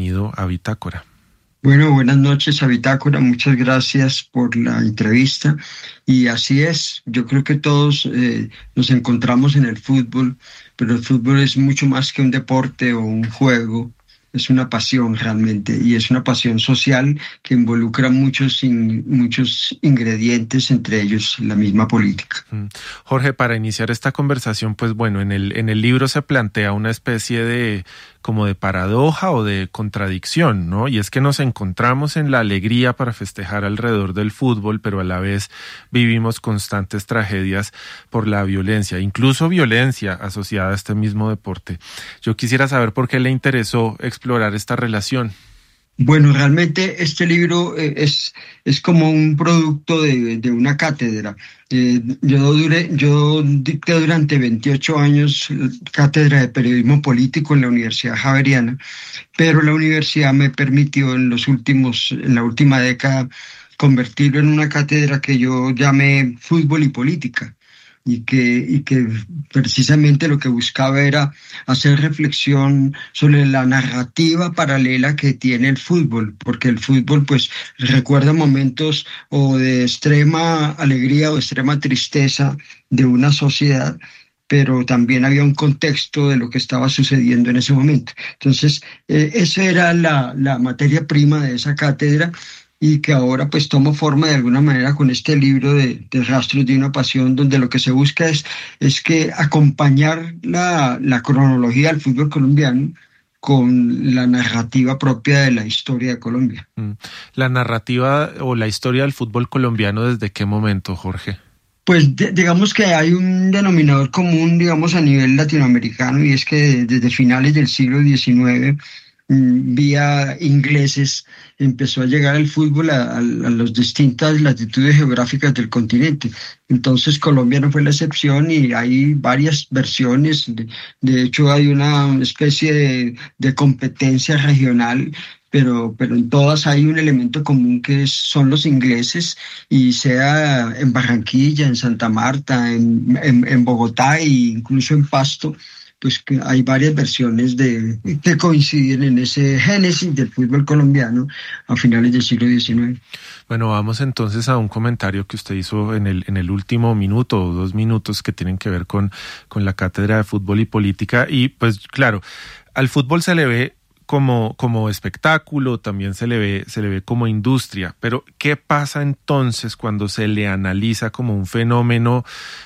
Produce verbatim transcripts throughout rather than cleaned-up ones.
bienvenido a Bitácora. Bueno, buenas noches a Bitácora, muchas gracias por la entrevista. Y así es, yo creo que todos eh, nos encontramos en el fútbol, pero el fútbol es mucho más que un deporte o un juego, es una pasión realmente, y es una pasión social que involucra muchos, in, muchos ingredientes, entre ellos la misma política. Jorge, para iniciar esta conversación, pues bueno, en el, en el libro se plantea una especie de como de paradoja o de contradicción, ¿no? Y es que nos encontramos en la alegría para festejar alrededor del fútbol, pero a la vez vivimos constantes tragedias por la violencia, incluso violencia asociada a este mismo deporte. Yo quisiera saber por qué le interesó explorar esta relación. Bueno, realmente este libro eh, es, es como un producto de, de una cátedra. Eh, yo, duré, yo dicté durante veintiocho años cátedra de periodismo político en la Universidad Javeriana, pero la universidad me permitió en los últimos, en la última década convertirlo en una cátedra que yo llamé Fútbol y Política. Y que, y que precisamente lo que buscaba era hacer reflexión sobre la narrativa paralela que tiene el fútbol, porque el fútbol pues recuerda momentos o de extrema alegría o extrema tristeza de una sociedad, pero también había un contexto de lo que estaba sucediendo en ese momento. Entonces, eh, esa era la, la materia prima de esa cátedra, y que ahora pues toma forma de alguna manera con este libro de, de Rastros de una Pasión, donde lo que se busca es, es que acompañar la, la cronología del fútbol colombiano con la narrativa propia de la historia de Colombia. ¿La narrativa o la historia del fútbol colombiano desde qué momento, Jorge? Pues de, digamos que hay un denominador común, digamos, a nivel latinoamericano, y es que desde finales del siglo diecinueve, vía ingleses, empezó a llegar el fútbol a, a, a las distintas latitudes geográficas del continente. Entonces Colombia no fue la excepción y hay varias versiones. De, de hecho, hay una especie de, de competencia regional, pero, pero en todas hay un elemento común que es, son los ingleses, y sea en Barranquilla, en Santa Marta, en, en, en Bogotá e incluso en Pasto, pues que hay varias versiones de, que coinciden en ese génesis del fútbol colombiano a finales del siglo diecinueve. Bueno, vamos entonces a un comentario que usted hizo en el, en el último minuto o dos minutos que tienen que ver con, con la cátedra de fútbol y política. Y pues claro, al fútbol se le ve como, como espectáculo, también se le ve, se le ve como industria, pero ¿qué pasa entonces cuando se le analiza como un fenómeno,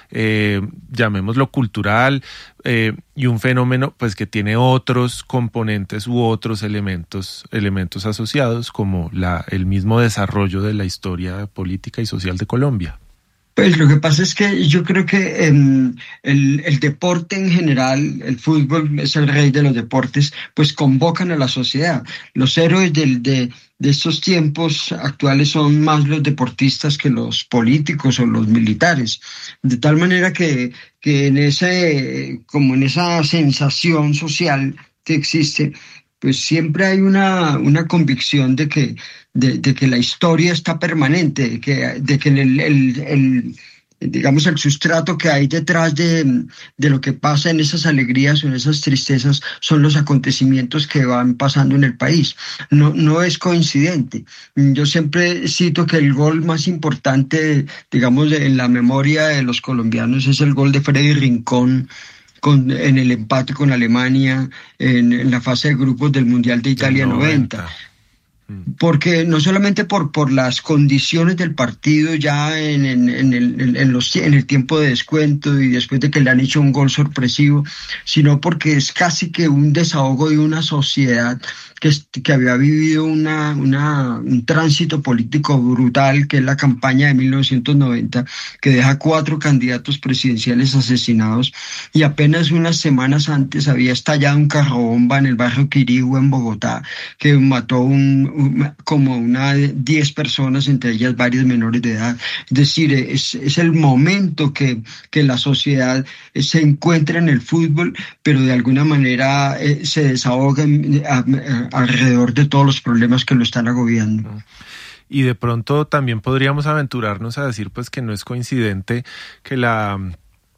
eh, llamémoslo cultural, eh, y un fenómeno pues que tiene otros componentes u otros elementos, elementos asociados, como la, el mismo desarrollo de la historia política y social de Colombia? Pues lo que pasa es que yo creo que eh, el, el deporte en general, el fútbol es el rey de los deportes, pues convocan a la sociedad. Los héroes del, de, de estos tiempos actuales son más los deportistas que los políticos o los militares. De tal manera que, que en ese, como en esa sensación social que existe, pues siempre hay una, una convicción de que, de, de que la historia está permanente, de que, de que el, el, el, digamos, el sustrato que hay detrás de, de lo que pasa en esas alegrías o en esas tristezas son los acontecimientos que van pasando en el país. No, no es coincidente. Yo siempre cito que el gol más importante, digamos, en la memoria de los colombianos es el gol de Freddy Rincón, Con, en el empate con Alemania en, en la fase de grupos del Mundial de Italia noventa. Porque no solamente por, por las condiciones del partido ya en, en, en, el, en, los, en el tiempo de descuento y después de que le han hecho un gol sorpresivo, sino porque es casi que un desahogo de una sociedad que, que había vivido una, una, un tránsito político brutal, que es la campaña de mil novecientos noventa, que deja cuatro candidatos presidenciales asesinados, y apenas unas semanas antes había estallado un carrobomba en el barrio Quirigua, en Bogotá, que mató un, un, como una diez personas, entre ellas varios menores de edad. Es decir, es, es el momento que, que la sociedad se encuentra en el fútbol, pero de alguna manera eh, se desahoga en, a, a, alrededor de todos los problemas que lo están agobiando. Y de pronto también podríamos aventurarnos a decir pues que no es coincidente que la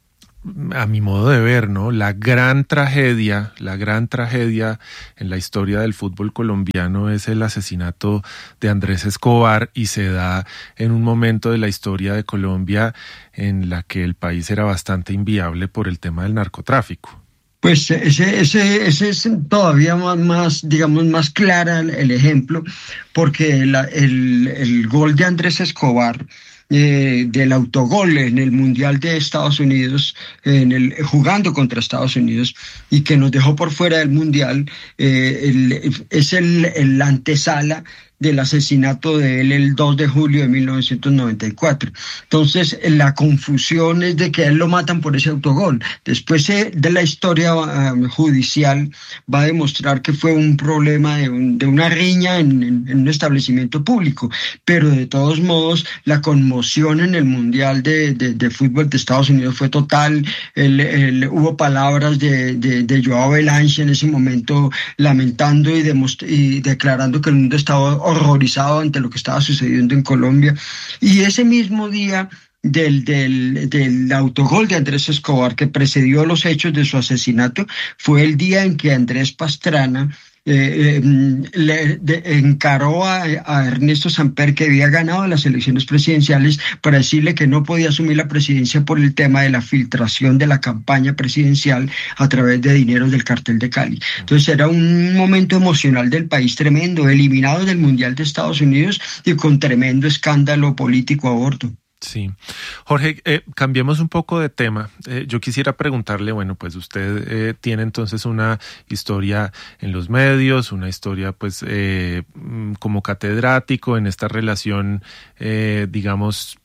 a mi modo de ver, ¿no? La gran tragedia, la gran tragedia en la historia del fútbol colombiano es el asesinato de Andrés Escobar, y se da en un momento de la historia de Colombia en la que el país era bastante inviable por el tema del narcotráfico. Pues ese, ese, ese es todavía más, más, digamos, más clara el ejemplo, porque la, el, el gol de Andrés Escobar, Eh, del autogol en el Mundial de Estados Unidos, en el, jugando contra Estados Unidos, y que nos dejó por fuera del Mundial, eh, el, es el, el antesala del asesinato de él el dos de julio de mil novecientos noventa y cuatro. Entonces, la confusión es de que a él lo matan por ese autogol. Después eh, de la historia uh, judicial va a demostrar que fue un problema de, un, de una riña en, en, en un establecimiento público, pero de todos modos la conmoción en el Mundial de, de, de Fútbol de Estados Unidos fue total. El, el, hubo palabras de, de, de Joao Belange en ese momento lamentando y, demost- y declarando que el mundo estaba horrorizado ante lo que estaba sucediendo en Colombia. Y ese mismo día del, del, del autogol de Andrés Escobar, que precedió los hechos de su asesinato, fue el día en que Andrés Pastrana Eh, eh, le de, encaró a, a Ernesto Samper, que había ganado las elecciones presidenciales, para decirle que no podía asumir la presidencia por el tema de la filtración de la campaña presidencial a través de dineros del cartel de Cali. Entonces era un momento emocional del país tremendo, eliminado del Mundial de Estados Unidos y con tremendo escándalo político a bordo. Sí. Jorge, eh, cambiemos un poco de tema. Eh, yo quisiera preguntarle, bueno, pues usted eh, tiene entonces una historia en los medios, una historia pues eh, como catedrático en esta relación, eh, digamos,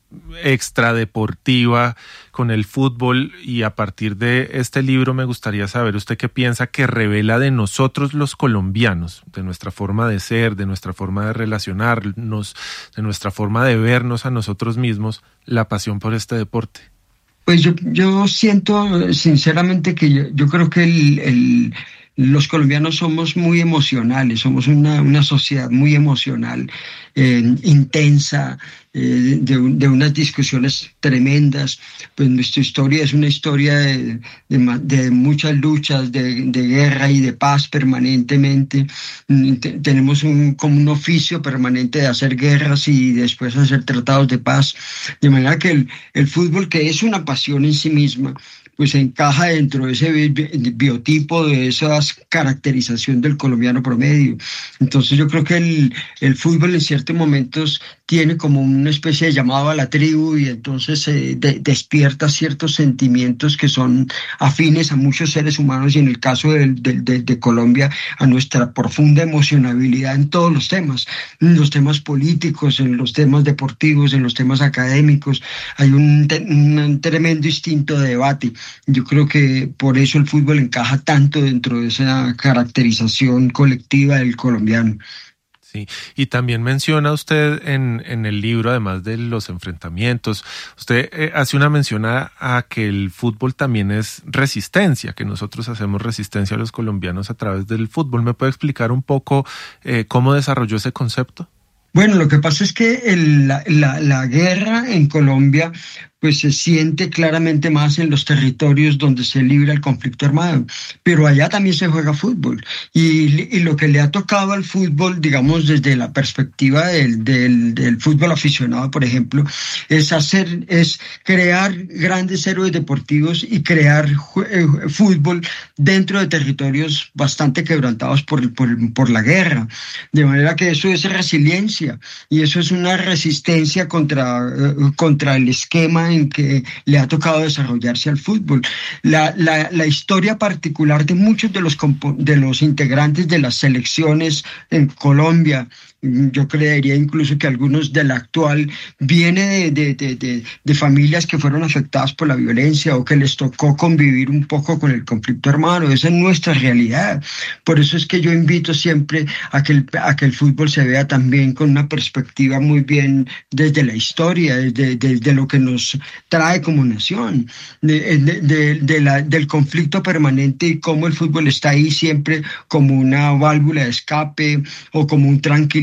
extradeportiva con el fútbol, y a partir de este libro me gustaría saber usted qué piensa que revela de nosotros los colombianos, de nuestra forma de ser, de nuestra forma de relacionarnos, de nuestra forma de vernos a nosotros mismos, la pasión por este deporte. Pues yo, yo siento sinceramente que yo, yo creo que el, el los colombianos somos muy emocionales, somos una, una sociedad muy emocional, eh, intensa, eh, de, de unas discusiones tremendas. Pues nuestra historia es una historia de, de, de muchas luchas, de, de guerra y de paz permanentemente. T- tenemos un, como un oficio permanente de hacer guerras y después hacer tratados de paz. De manera que el, el fútbol, que es una pasión en sí misma, pues encaja dentro de ese biotipo, de esa caracterización del colombiano promedio. Entonces yo creo que el, el fútbol en ciertos momentos tiene como una especie de llamado a la tribu, y entonces eh, de, despierta ciertos sentimientos que son afines a muchos seres humanos, y en el caso de, de, de, de Colombia, a nuestra profunda emocionabilidad en todos los temas, en los temas políticos, en los temas deportivos, en los temas académicos. Hay un, un tremendo instinto de debate. Yo creo que por eso el fútbol encaja tanto dentro de esa caracterización colectiva del colombiano. Sí, y también menciona usted en, en el libro, además de los enfrentamientos, usted eh, hace una mención a, a que el fútbol también es resistencia, que nosotros hacemos resistencia a los colombianos a través del fútbol. ¿Me puede explicar un poco eh, cómo desarrolló ese concepto? Bueno, lo que pasa es que el, la, la, la guerra en Colombia pues se siente claramente más en los territorios donde se libra el conflicto armado, pero allá también se juega fútbol, y, y lo que le ha tocado al fútbol, digamos desde la perspectiva del, del, del fútbol aficionado, por ejemplo, es hacer, es crear grandes héroes deportivos y crear eh, fútbol dentro de territorios bastante quebrantados por, por, por la guerra, de manera que eso es resiliencia, y eso es una resistencia contra, eh, contra el esquema en que le ha tocado desarrollarse al fútbol. La, la, la historia particular de muchos de los, de los integrantes de las selecciones en Colombia, yo creería incluso que algunos de la actual, viene de, de, de, de, de familias que fueron afectadas por la violencia o que les tocó convivir un poco con el conflicto armado. Esa es nuestra realidad. Por eso es que yo invito siempre a que el, a que el fútbol se vea también con una perspectiva muy bien desde la historia, desde, desde lo que nos trae como nación, de, de, de, de la, del conflicto permanente, y cómo el fútbol está ahí siempre como una válvula de escape o como un tranquilizador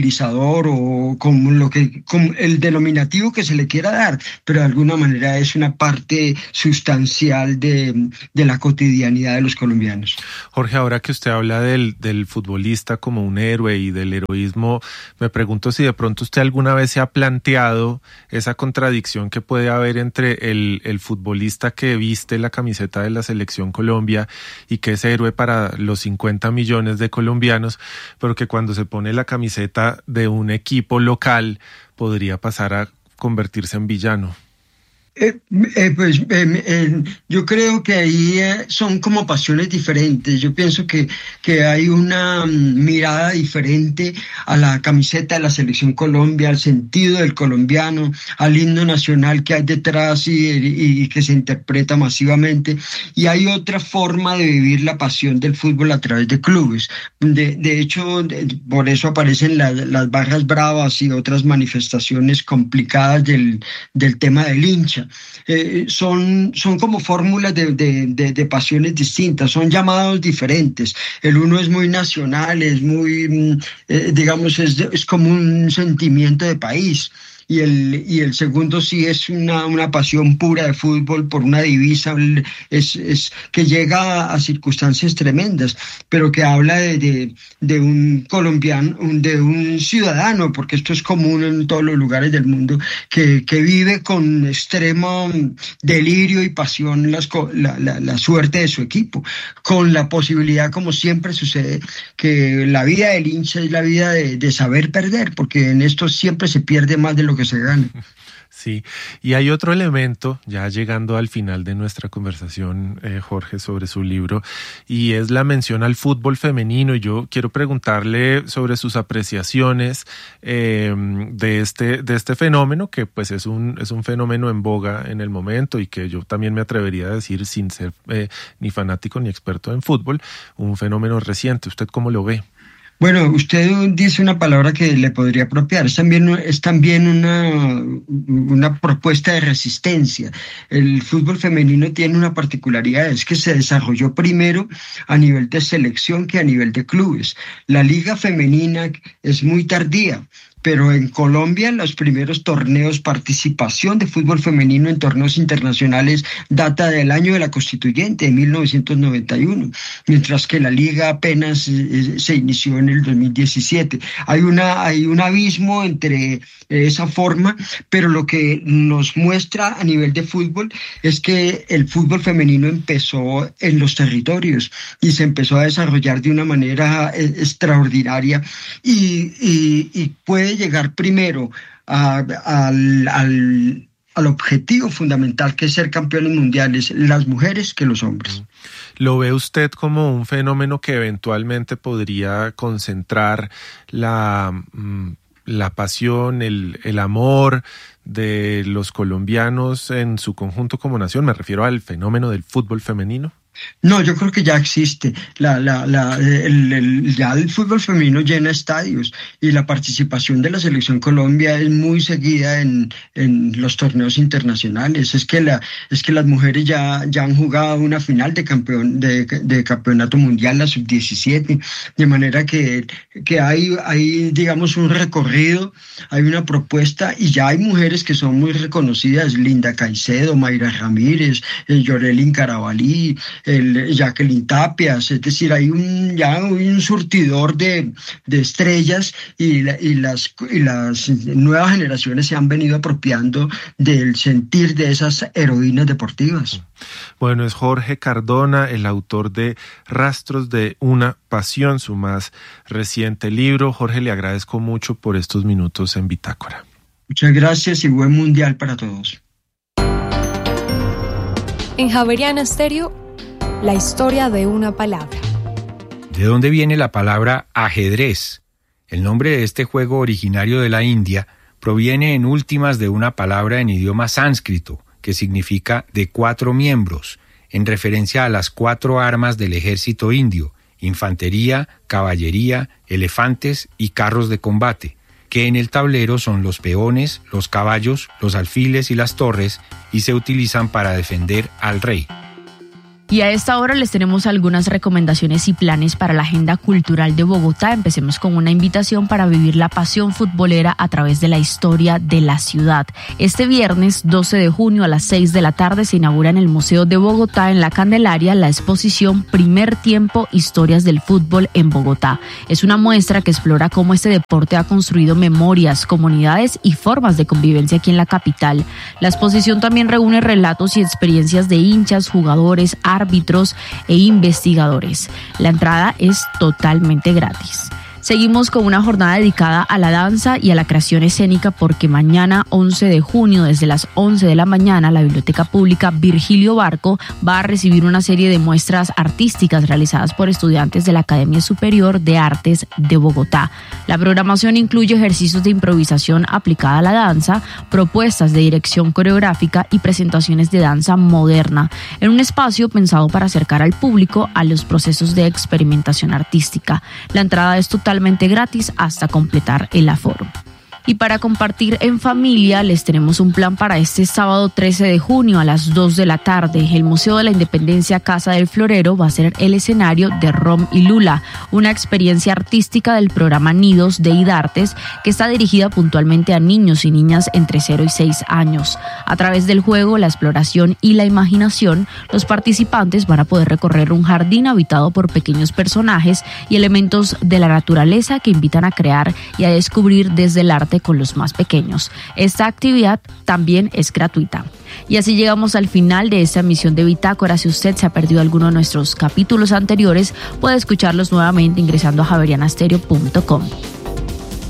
evangelizador o como lo que, como el denominativo que se le quiera dar, pero de alguna manera es una parte sustancial de, de la cotidianidad de los colombianos. Jorge, ahora que usted habla del, del futbolista como un héroe y del heroísmo, me pregunto si de pronto usted alguna vez se ha planteado esa contradicción que puede haber entre el, el futbolista que viste la camiseta de la Selección Colombia y que es héroe para los cincuenta millones de colombianos, pero que cuando se pone la camiseta de un equipo local podría pasar a convertirse en villano. Eh, eh, pues eh, eh, yo creo que ahí eh, son como pasiones diferentes. Yo pienso que, que hay una um, mirada diferente a la camiseta de la Selección Colombia, al sentido del colombiano, al himno nacional que hay detrás y, y, y que se interpreta masivamente. Y hay otra forma de vivir la pasión del fútbol a través de clubes. De, de hecho, de, por eso aparecen la, las barras bravas y otras manifestaciones complicadas del, del tema del hincha. Eh, son, son como fórmulas de, de, de, de pasiones distintas, son llamados diferentes. El uno es muy nacional, es muy, eh, digamos, es, es como un sentimiento de país. Y el, y el segundo sí es una, una pasión pura de fútbol por una divisa, es, es, que llega a circunstancias tremendas, pero que habla de, de, de un colombiano, de un ciudadano, porque esto es común en todos los lugares del mundo, que, que vive con extremo delirio y pasión las, la, la, la suerte de su equipo, con la posibilidad, como siempre sucede, que la vida del hincha es la vida de, de saber perder, porque en esto siempre se pierde más de lo que se gane. Sí, y hay otro elemento, ya llegando al final de nuestra conversación, eh, Jorge, sobre su libro, y es la mención al fútbol femenino. Y yo quiero preguntarle sobre sus apreciaciones eh, de este de este fenómeno, que pues es un es un fenómeno en boga en el momento y que yo también me atrevería a decir, sin ser eh, ni fanático ni experto en fútbol, un fenómeno reciente. ¿Usted cómo lo ve? Bueno, usted dice una palabra que le podría apropiar, es también, es también una, una propuesta de resistencia. El fútbol femenino tiene una particularidad, es que se desarrolló primero a nivel de selección que a nivel de clubes. La liga femenina es muy tardía, pero en Colombia los primeros torneos, participación de fútbol femenino en torneos internacionales data del año de la Constituyente, de mil novecientos noventa y uno, mientras que la liga apenas eh, se inició en el dos mil diecisiete. Hay, una, hay un abismo entre eh, esa forma, pero lo que nos muestra a nivel de fútbol es que el fútbol femenino empezó en los territorios y se empezó a desarrollar de una manera eh, extraordinaria y, y, y puede llegar primero a, a, al, al, al objetivo fundamental, que es ser campeones mundiales, las mujeres que los hombres. ¿Lo ve usted como un fenómeno que eventualmente podría concentrar la, la pasión, el, el amor de los colombianos en su conjunto como nación? Me refiero al fenómeno del fútbol femenino. No, yo creo que ya existe. La, la, la, el, el, ya el fútbol femenino llena estadios y la participación de la Selección Colombia es muy seguida en, en los torneos internacionales. Es que, la, es que las mujeres ya, ya han jugado una final de, campeón, de, de campeonato mundial, la sub diecisiete, de manera que, que hay, hay, digamos, un recorrido, hay una propuesta y ya hay mujeres que son muy reconocidas, Linda Caicedo, Mayra Ramírez, eh, Yorelin Carabalí, el Jacqueline Tapias, es decir, hay un ya hay un surtidor de, de estrellas y, la, y, las, y las nuevas generaciones se han venido apropiando del sentir de esas heroínas deportivas. Bueno, es Jorge Cardona, el autor de Rastros de una Pasión, su más reciente libro. Jorge, le agradezco mucho por estos minutos en Bitácora. Muchas gracias y buen mundial para todos. En Javeriana Estéreo, la historia de una palabra. ¿De dónde viene la palabra ajedrez? El nombre de este juego originario de la India proviene en últimas de una palabra en idioma sánscrito que significa de cuatro miembros, en referencia a las cuatro armas del ejército indio: infantería, caballería, elefantes y carros de combate, que en el tablero son los peones, los caballos, los alfiles y las torres, y se utilizan para defender al rey. Y a esta hora les tenemos algunas recomendaciones y planes para la agenda cultural de Bogotá. Empecemos con una invitación para vivir la pasión futbolera a través de la historia de la ciudad. Este viernes doce de junio a las seis de la tarde se inaugura en el Museo de Bogotá, en la Candelaria, la exposición Primer Tiempo, Historias del Fútbol en Bogotá. Es una muestra que explora cómo este deporte ha construido memorias, comunidades y formas de convivencia aquí en la capital. La exposición también reúne relatos y experiencias de hinchas, jugadores, árbitros e investigadores. La entrada es totalmente gratis. Seguimos con una jornada dedicada a la danza y a la creación escénica porque mañana once de junio desde las once de la mañana la Biblioteca Pública Virgilio Barco va a recibir una serie de muestras artísticas realizadas por estudiantes de la Academia Superior de Artes de Bogotá. La programación incluye ejercicios de improvisación aplicada a la danza, propuestas de dirección coreográfica y presentaciones de danza moderna en un espacio pensado para acercar al público a los procesos de experimentación artística. La entrada es total gratis hasta completar el aforo. Y para compartir en familia les tenemos un plan para este sábado trece de junio a las dos de la tarde. El Museo de la Independencia Casa del Florero va a ser el escenario de Rom y Lula, una experiencia artística del programa Nidos de IDARTES que está dirigida puntualmente a niños y niñas entre cero y seis años. A través del juego, la exploración y la imaginación, los participantes van a poder recorrer un jardín habitado por pequeños personajes y elementos de la naturaleza que invitan a crear y a descubrir desde el arte con los más pequeños. Esta actividad también es gratuita. Y así llegamos al final de esta emisión de Bitácora. Si usted se ha perdido alguno de nuestros capítulos anteriores, puede escucharlos nuevamente ingresando a javeriana stereo punto com.